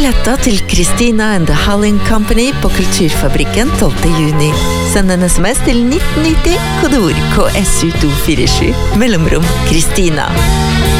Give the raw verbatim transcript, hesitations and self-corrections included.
billetter til Christina and the Howling Company på Kulturfabrikken tolvte juni. Send en sms til nitten nitti, kodeord K S U to fire sju, mellomrom Christina.